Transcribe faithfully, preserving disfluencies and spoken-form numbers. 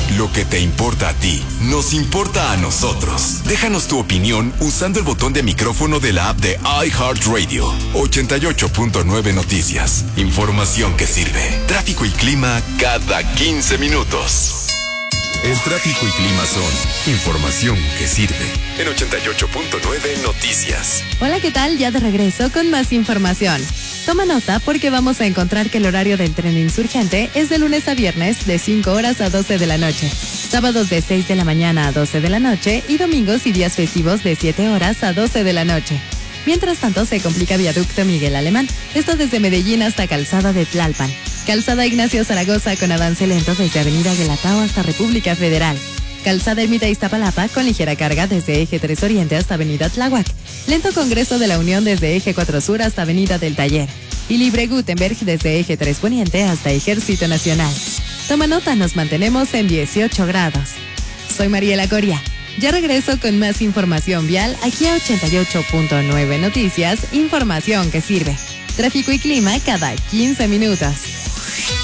Lo que te importa a ti, nos importa a nosotros. Déjanos tu opinión usando el botón de micrófono de la app de iHeartRadio. ochenta y ocho punto nueve Noticias. Información que sirve. Tráfico y clima cada quince minutos. El tráfico y clima son información que sirve. En ochenta y ocho punto nueve Noticias. Hola, ¿qué tal? Ya de regreso con más información. Toma nota porque vamos a encontrar que el horario del tren insurgente es de lunes a viernes de cinco horas a doce de la noche, sábados de seis de la mañana a doce de la noche y domingos y días festivos de siete horas a doce de la noche. Mientras tanto, se complica Viaducto Miguel Alemán, esto desde Medellín hasta Calzada de Tlalpan. Calzada Ignacio Zaragoza con avance lento desde Avenida Guelatao hasta República Federal. Calzada Ermita Iztapalapa con ligera carga desde Eje tres Oriente hasta Avenida Tláhuac. Lento Congreso de la Unión desde Eje cuatro Sur hasta Avenida del Taller. Y Libre Gutenberg desde Eje tres Poniente hasta Ejército Nacional. Toma nota, nos mantenemos en dieciocho grados. Soy Mariela Coria. Ya regreso con más información vial aquí a ochenta y ocho punto nueve Noticias, información que sirve. Tráfico y clima cada quince minutos.